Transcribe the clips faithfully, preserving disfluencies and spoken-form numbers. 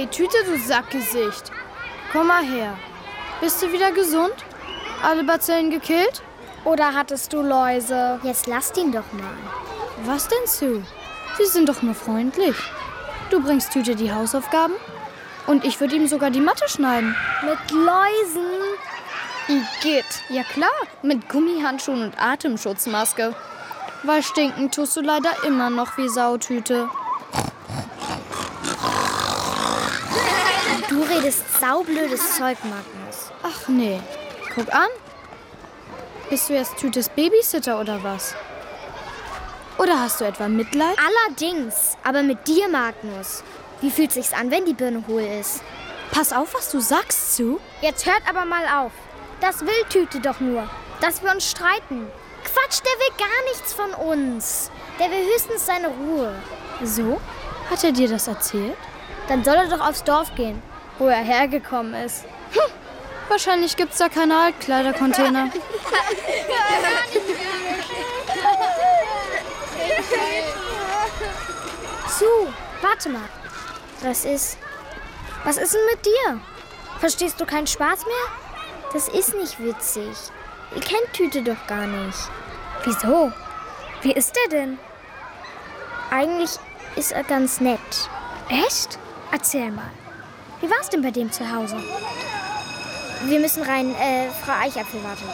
Hey, Tüte, du Sackgesicht. Komm mal her. Bist du wieder gesund? Alle Bazillen gekillt? Oder hattest du Läuse? Jetzt lasst ihn doch mal. Was denn, Sue? Sie sind doch nur freundlich. Du bringst Tüte die Hausaufgaben und ich würde ihm sogar die Matte schneiden. Mit Läusen? Igitt. Ja klar, mit Gummihandschuhen und Atemschutzmaske. Weil stinken tust du leider immer noch wie Sautüte. Du redest saublödes Zeug, Magnus. Ach nee, guck an. Bist du jetzt Tütes Babysitter oder was? Oder hast du etwa Mitleid? Allerdings, aber mit dir, Magnus. Wie fühlt sich's an, wenn die Birne hohl ist? Pass auf, was du sagst, Sue. Jetzt hört aber mal auf. Das will Tüte doch nur, dass wir uns streiten. Quatsch, der will gar nichts von uns. Der will höchstens seine Ruhe. So? Hat er dir das erzählt? Dann soll er doch aufs Dorf gehen, wo er hergekommen ist. Hm, wahrscheinlich gibt's da keine Altkleidercontainer. Sue, warte mal. Was ist... Was ist denn mit dir? Verstehst du keinen Spaß mehr? Das ist nicht witzig. Ihr kennt Tüte doch gar nicht. Wieso? Wie ist er denn? Eigentlich ist er ganz nett. Echt? Erzähl mal. Wie war's denn bei dem zu Hause? Wir müssen rein. Äh, Frau Eichapfel wartet.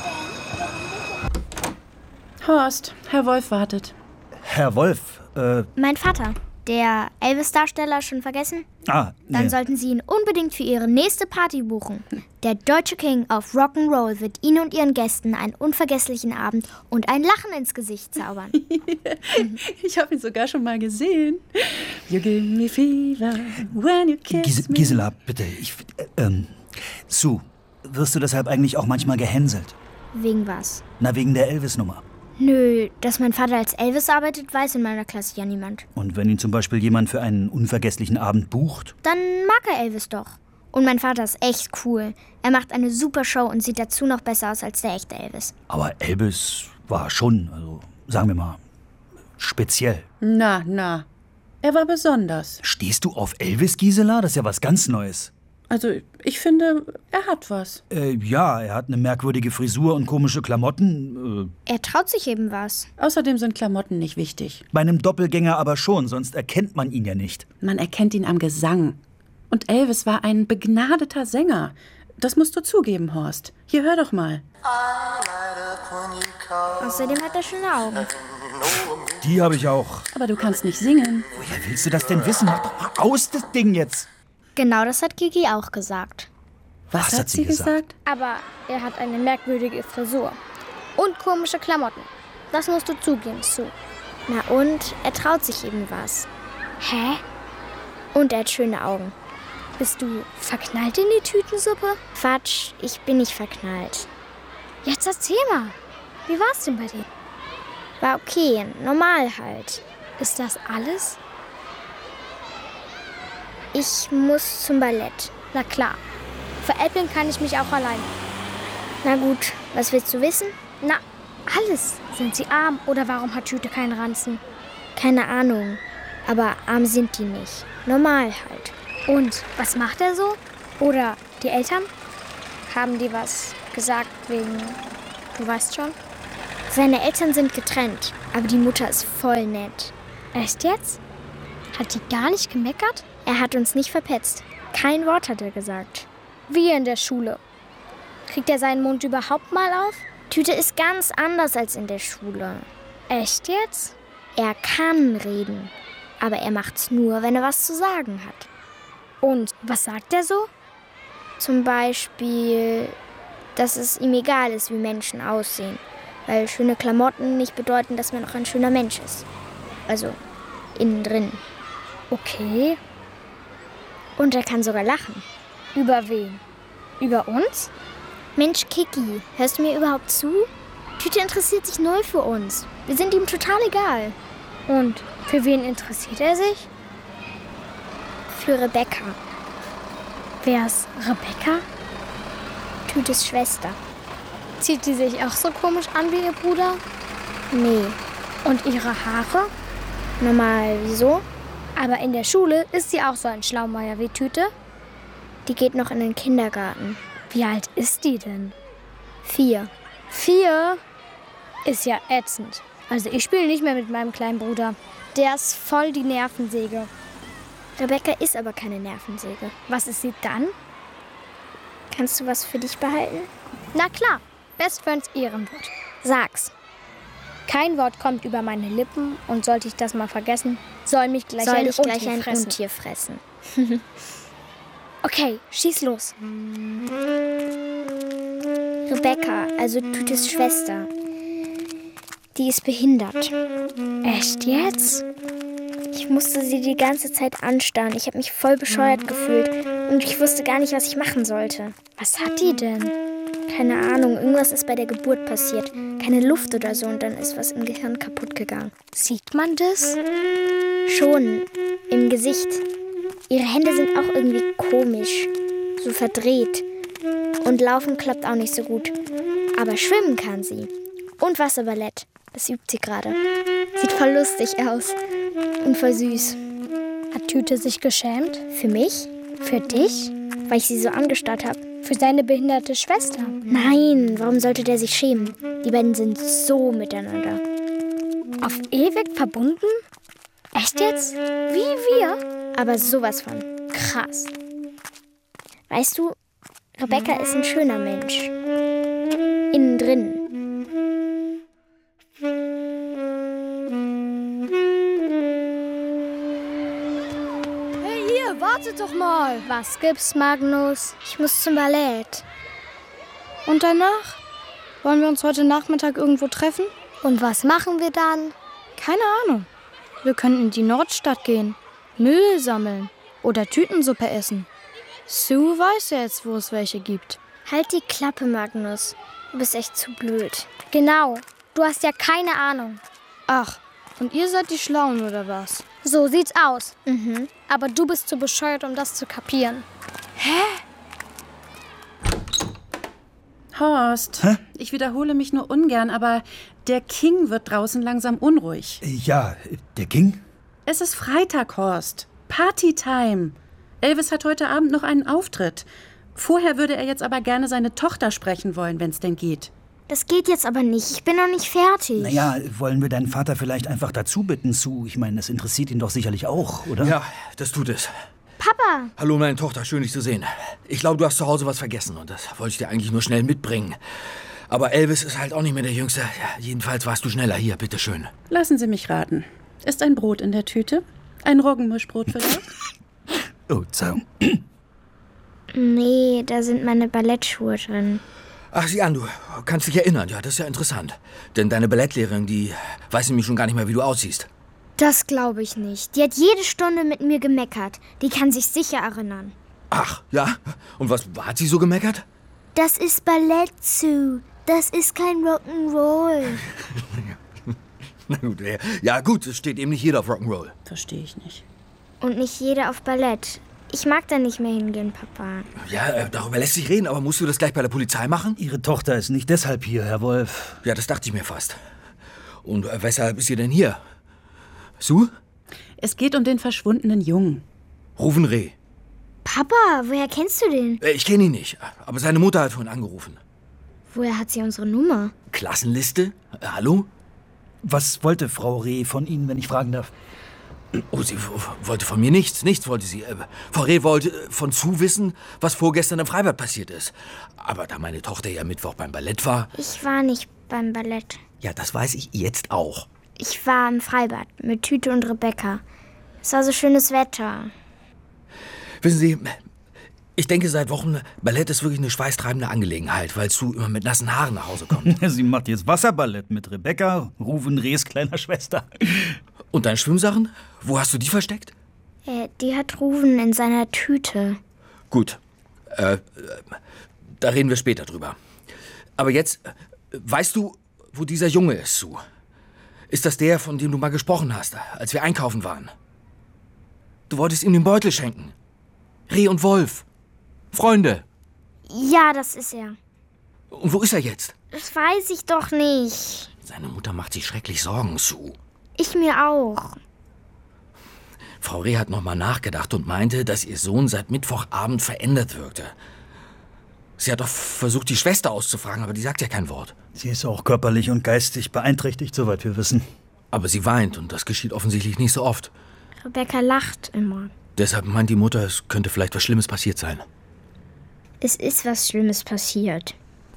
Horst, Herr Wolf wartet. Herr Wolf, äh... Mein Vater. Der Elvis-Darsteller, schon vergessen? Ah, Dann nee. sollten Sie ihn unbedingt für Ihre nächste Party buchen. Der deutsche King of Rock'n'Roll wird Ihnen und Ihren Gästen einen unvergesslichen Abend und ein Lachen ins Gesicht zaubern. Ich habe ihn sogar schon mal gesehen. You give me fever when you kiss Gis me. Gisela, bitte, ich... Äh, ähm... Sue, wirst du deshalb eigentlich auch manchmal gehänselt? Wegen was? Na, wegen der Elvis-Nummer. Nö, dass mein Vater als Elvis arbeitet, weiß in meiner Klasse ja niemand. Und wenn ihn zum Beispiel jemand für einen unvergesslichen Abend bucht? Dann mag er Elvis doch. Und mein Vater ist echt cool. Er macht eine super Show und sieht dazu noch besser aus als der echte Elvis. Aber Elvis war schon, also sagen wir mal, speziell. Na, na. Er war besonders. Stehst du auf Elvis, Gisela? Das ist ja was ganz Neues. Also, ich finde, er hat was. Äh, ja, er hat eine merkwürdige Frisur und komische Klamotten. Äh, Er traut sich eben was. Außerdem sind Klamotten nicht wichtig. bei einem Doppelgänger aber schon, sonst erkennt man ihn ja nicht. Man erkennt ihn am Gesang. Und Elvis war ein begnadeter Sänger. Das musst du zugeben, Horst. Hier, hör doch mal. Außerdem hat er schöne Augen. Die habe ich auch. Aber du kannst nicht singen. Woher willst du das denn wissen? Mach doch mal aus, das Ding jetzt. Genau das hat Gigi auch gesagt. Was, Was hat, hat sie sie gesagt? gesagt? Aber er hat eine merkwürdige Frisur. Und komische Klamotten. Das musst du zugeben, Sue. Na und? Er traut sich eben was. Hä? Und er hat schöne Augen. Bist du verknallt in die Tütensuppe? Quatsch, ich bin nicht verknallt. Jetzt erzähl mal. Wie war's denn bei dir? War okay, normal halt. Ist das alles? Ich muss zum Ballett. Na klar. Veräppeln kann ich mich auch allein. Na gut, was willst du wissen? Na, alles. Sind sie arm oder warum hat Tüte keinen Ranzen? Keine Ahnung. Aber arm sind die nicht. Normal halt. Und was macht er so? Oder die Eltern? Haben die was gesagt wegen... Du weißt schon? Seine Eltern sind getrennt, aber die Mutter ist voll nett. Echt jetzt? Hat die gar nicht gemeckert? Er hat uns nicht verpetzt. Kein Wort hat er gesagt. Wie in der Schule. Kriegt er seinen Mund überhaupt mal auf? Tüte ist ganz anders als in der Schule. Echt jetzt? Er kann reden, aber er macht's nur, wenn er was zu sagen hat. Und was sagt er so? Zum Beispiel, dass es ihm egal ist, wie Menschen aussehen. Weil schöne Klamotten nicht bedeuten, dass man auch ein schöner Mensch ist. Also, innen drin. Okay. Und er kann sogar lachen. Über wen? Über uns? Mensch, Kiki, hörst du mir überhaupt zu? Tüte interessiert sich null für uns. Wir sind ihm total egal. Und für wen interessiert er sich? Für Rebecca. Wer ist Rebecca? Tütes Schwester. Zieht die sich auch so komisch an wie ihr Bruder? Nee. Und ihre Haare? Normal, wieso? Aber in der Schule ist sie auch so ein Schlaumeier wie Tüte. Die geht noch in den Kindergarten. Wie alt ist die denn? Vier. Vier? Ist ja ätzend. Also ich spiele nicht mehr mit meinem kleinen Bruder. Der ist voll die Nervensäge. Rebecca ist aber keine Nervensäge. Was ist sie dann? Kannst du was für dich behalten? Na klar, Best Friends Ehrenwort. Sag's. Kein Wort kommt über meine Lippen und sollte ich das mal vergessen, soll mich gleich soll ein, ich Untier, gleich ein fressen. Untier fressen. Okay, schieß los. Rebecca, also Tütes Schwester, die ist behindert. Echt jetzt? Ich musste sie die ganze Zeit anstarren. Ich habe mich voll bescheuert gefühlt und ich wusste gar nicht, was ich machen sollte. Was hat die denn? Keine Ahnung, irgendwas ist bei der Geburt passiert. Keine Luft oder so und dann ist was im Gehirn kaputt gegangen. Sieht man das? Schon, im Gesicht. Ihre Hände sind auch irgendwie komisch, so verdreht. Und laufen klappt auch nicht so gut. Aber schwimmen kann sie. Und Wasserballett, das übt sie gerade. Sieht voll lustig aus und voll süß. Hat Tüte sich geschämt? Für mich? Für dich? Weil ich sie so angestarrt habe. Für seine behinderte Schwester? Nein, warum sollte der sich schämen? Die beiden sind so miteinander. Auf ewig verbunden? Echt jetzt? Wie wir? Aber sowas von. Krass. Weißt du, Rebecca ist ein schöner Mensch. Innen drin. Hey, ihr, wartet doch mal. Was gibt's, Magnus? Ich muss zum Ballett. Und danach? Wollen wir uns heute Nachmittag irgendwo treffen? Und was machen wir dann? Keine Ahnung. Wir können in die Nordstadt gehen, Müll sammeln oder Tütensuppe essen. Sue weiß ja jetzt, wo es welche gibt. Halt die Klappe, Magnus. Du bist echt zu blöd. Genau. Du hast ja keine Ahnung. Ach, und ihr seid die Schlauen oder was? So sieht's aus. Mhm. Aber du bist zu bescheuert, um das zu kapieren. Horst, Hä? ich wiederhole mich nur ungern, aber der King wird draußen langsam unruhig. Ja, der King? Es ist Freitag, Horst. Partytime. Elvis hat heute Abend noch einen Auftritt. Vorher würde er jetzt aber gerne seine Tochter sprechen wollen, wenn es denn geht. Das geht jetzt aber nicht. Ich bin noch nicht fertig. Naja, wollen wir deinen Vater vielleicht einfach dazu bitten, Sue? Ich meine, das interessiert ihn doch sicherlich auch, oder? Ja, das tut es. Papa! Hallo, meine Tochter, schön, dich zu sehen. Ich glaube, du hast zu Hause was vergessen und das wollte ich dir eigentlich nur schnell mitbringen. Aber Elvis ist halt auch nicht mehr der Jüngste. Ja, jedenfalls warst du schneller. Hier, bitteschön. Lassen Sie mich raten. Ist ein Brot in der Tüte? Ein Roggenmischbrot vielleicht? Oh, Zauber. Nee, da sind meine Ballettschuhe drin. Ach, sieh an, du kannst dich erinnern. Ja, das ist ja interessant. Denn deine Ballettlehrerin, die weiß nämlich schon gar nicht mehr, wie du aussiehst. Das glaube ich nicht. Die hat jede Stunde mit mir gemeckert. Die kann sich sicher erinnern. Ach, ja? Und was hat sie so gemeckert? Das ist Ballett, Sue. Das ist kein Rock'n'Roll. Na gut, ja, ja gut, es steht eben nicht jeder auf Rock'n'Roll. Verstehe ich nicht. Und nicht jeder auf Ballett. Ich mag da nicht mehr hingehen, Papa. Ja, äh, darüber lässt sich reden, aber musst du das gleich bei der Polizei machen? Ihre Tochter ist nicht deshalb hier, Herr Wolf. Ja, das dachte ich mir fast. Und äh, weshalb ist sie denn hier? Sue? Es geht um den verschwundenen Jungen. Rufen Reh. Papa, woher kennst du den? Äh, ich kenne ihn nicht, aber seine Mutter hat vorhin angerufen. Woher hat sie unsere Nummer? Klassenliste? Äh, hallo? Was wollte Frau Reh von Ihnen, wenn ich fragen darf? Oh, sie w- wollte von mir nichts. Nichts wollte sie. Äh, Frau Reh wollte äh, von Sue wissen, was vorgestern im Freibad passiert ist. Aber da meine Tochter ja Mittwoch beim Ballett war... Ich war nicht beim Ballett. Ja, das weiß ich jetzt auch. Ich war im Freibad mit Tüte und Rebecca. Es war so schönes Wetter. Wissen Sie, ich denke seit Wochen, Ballett ist wirklich eine schweißtreibende Angelegenheit, weil Sue immer mit nassen Haaren nach Hause kommt. Sie macht jetzt Wasserballett mit Rebecca, Ruven Rehs kleiner Schwester. Und deine Schwimmsachen? Wo hast du die versteckt? Äh, die hat Ruven in seiner Tüte. Gut, äh, äh, da reden wir später drüber. Aber jetzt, äh, weißt du, wo dieser Junge ist, Sue? Ist das der, von dem du mal gesprochen hast, als wir einkaufen waren? Du wolltest ihm den Beutel schenken. Reh und Wolf. Freunde. Ja, das ist er. Und wo ist er jetzt? Das weiß ich doch nicht. Seine Mutter macht sich schrecklich Sorgen, Sue. Ich mir auch. Frau Reh hat noch mal nachgedacht und meinte, dass ihr Sohn seit Mittwochabend verändert wirkte. Sie hat doch versucht, die Schwester auszufragen, aber die sagt ja kein Wort. Sie ist auch körperlich und geistig beeinträchtigt, soweit wir wissen. Aber sie weint und das geschieht offensichtlich nicht so oft. Rebecca lacht immer. Deshalb meint die Mutter, es könnte vielleicht was Schlimmes passiert sein. Es ist was Schlimmes passiert.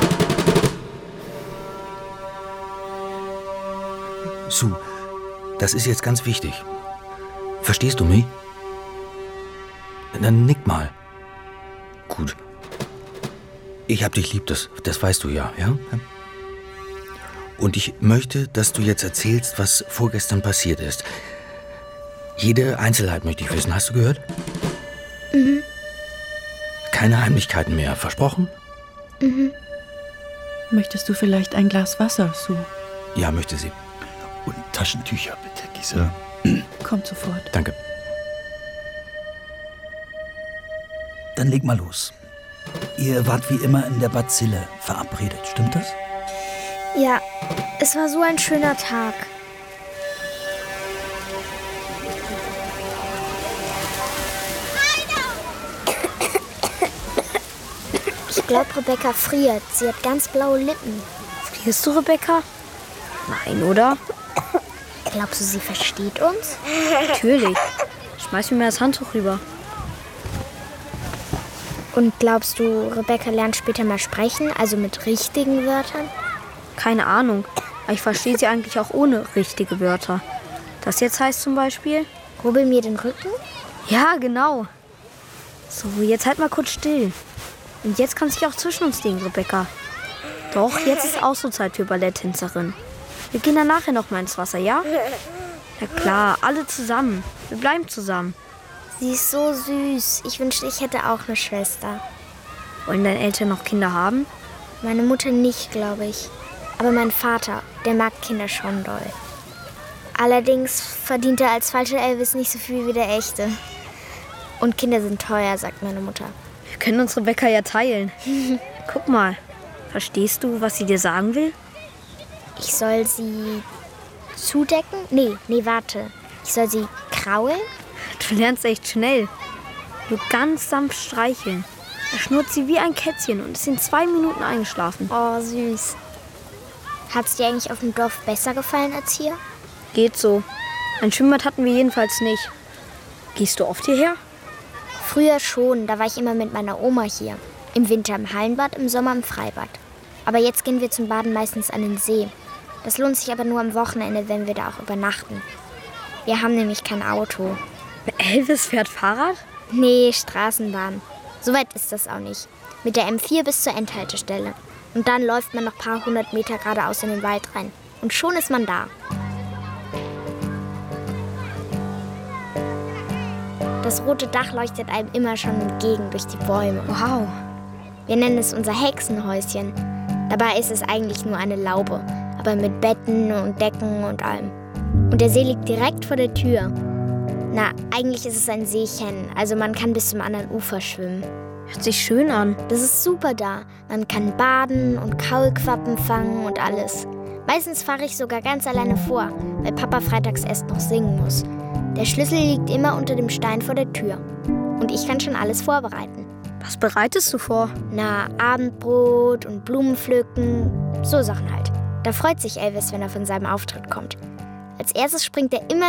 Sue, das ist jetzt ganz wichtig. Verstehst du mich? Dann nick mal. Gut. Ich hab dich lieb, das, das weißt du ja, ja? Und ich möchte, dass du jetzt erzählst, was vorgestern passiert ist. Jede Einzelheit möchte ich wissen. Hast du gehört? Mhm. Keine Heimlichkeiten mehr. Versprochen? Mhm. Möchtest du vielleicht ein Glas Wasser, Sue? Ja, möchte sie. Und Taschentücher, bitte, Gisela. Kommt sofort. Danke. Dann leg mal los. Ihr wart wie immer in der Bazille verabredet, stimmt das? Ja, es war so ein schöner Tag. Ich glaube, Rebecca friert. Sie hat ganz blaue Lippen. Frierst du, Rebecca? Nein, oder? Glaubst du, sie versteht uns? Natürlich. Schmeiß mir mal das Handtuch rüber. Und glaubst du, Rebecca lernt später mal sprechen, also mit richtigen Wörtern? Keine Ahnung. Aber ich verstehe sie eigentlich auch ohne richtige Wörter. Das jetzt heißt zum Beispiel... Rubbel mir den Rücken? Ja, genau. So, jetzt halt mal kurz still. Und jetzt kann sich auch zwischen uns liegen, Rebecca. Doch, jetzt ist auch so Zeit für Balletttänzerin. Wir gehen dann nachher noch mal ins Wasser, ja? Na klar, alle zusammen. Wir bleiben zusammen. Sie ist so süß. Ich wünschte, ich hätte auch eine Schwester. Wollen deine Eltern noch Kinder haben? Meine Mutter nicht, glaube ich. Aber mein Vater, der mag Kinder schon doll. Allerdings verdient er als falscher Elvis nicht so viel wie der echte. Und Kinder sind teuer, sagt meine Mutter. Wir können uns Rebecca ja teilen. Guck mal, verstehst du, was sie dir sagen will? Ich soll sie zudecken? Nee, nee, warte. Ich soll sie kraulen? Du lernst echt schnell. Nur ganz sanft streicheln. Da schnurrt sie wie ein Kätzchen und ist in zwei Minuten eingeschlafen. Oh, süß. Hat's dir eigentlich auf dem Dorf besser gefallen als hier? Geht so. Ein Schwimmbad hatten wir jedenfalls nicht. Gehst du oft hierher? Früher schon, da war ich immer mit meiner Oma hier. Im Winter im Hallenbad, im Sommer im Freibad. Aber jetzt gehen wir zum Baden meistens an den See. Das lohnt sich aber nur am Wochenende, wenn wir da auch übernachten. Wir haben nämlich kein Auto. Elvis fährt Fahrrad? Nee, Straßenbahn. So weit ist das auch nicht. Mit der M vier bis zur Endhaltestelle. Und dann läuft man noch ein paar hundert Meter geradeaus in den Wald rein. Und schon ist man da. Das rote Dach leuchtet einem immer schon entgegen durch die Bäume. Wow. Wir nennen es unser Hexenhäuschen. Dabei ist es eigentlich nur eine Laube, aber mit Betten und Decken und allem. Und der See liegt direkt vor der Tür. Na, eigentlich ist es ein Seechen, also man kann bis zum anderen Ufer schwimmen. Hört sich schön an. Das ist super da. Man kann baden und Kaulquappen fangen und alles. Meistens fahre ich sogar ganz alleine vor, weil Papa freitags erst noch singen muss. Der Schlüssel liegt immer unter dem Stein vor der Tür. Und ich kann schon alles vorbereiten. Was bereitest du vor? Na, Abendbrot und Blumen pflücken, so Sachen halt. Da freut sich Elvis, wenn er von seinem Auftritt kommt. Als erstes springt er immer